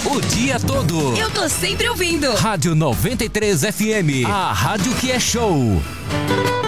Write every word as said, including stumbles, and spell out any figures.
o dia todo. Eu tô sempre ouvindo. Rádio noventa e três F M, a rádio que é show.